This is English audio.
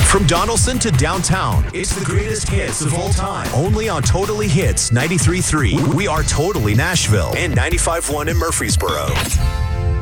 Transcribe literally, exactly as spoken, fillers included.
From Donaldson to downtown, it's the greatest hits of all time. Only on Totally Hits ninety-three point three. We are Totally Nashville and ninety-five point one in Murfreesboro.